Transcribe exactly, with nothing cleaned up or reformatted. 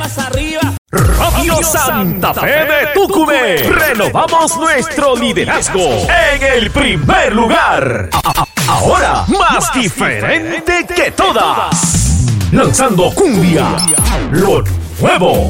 Más arriba. Radio Santa Fe de Tucumé. Renovamos nuestro liderazgo en el primer lugar. Ahora más diferente que todas. Lanzando cumbia, lo nuevo.